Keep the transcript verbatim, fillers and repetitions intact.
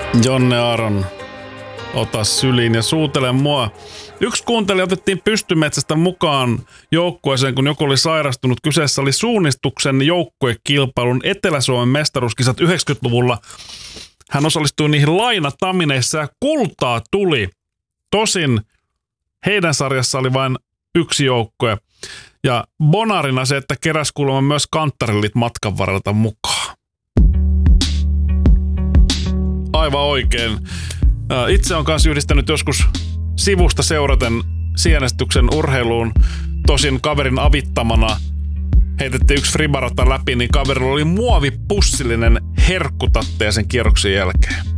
Jonne Aaron, ota syliin ja suutele mua. Yksi kuuntelija otettiin pystymetsästä mukaan joukkueeseen, kun joku oli sairastunut. Kyseessä oli suunnistuksen joukkuekilpailun Etelä-Suomen mestaruuskisat yhdeksänkymmentäluvulla. Hän osallistui niihin lainatamineissa ja kultaa tuli. Tosin heidän sarjassa oli vain yksi joukkue. Ja bonarina se, että keräs kuulemma myös kanttarillit matkan varrelta mukaan. Aivan oikein. Itse on kanssa yhdistänyt joskus sivusta seuraten sienestyksen urheiluun. Tosin kaverin avittamana heitettiin yksi fribarata läpi, niin kaverilla oli muovipussillinen herkkutatteja sen kierroksen jälkeen.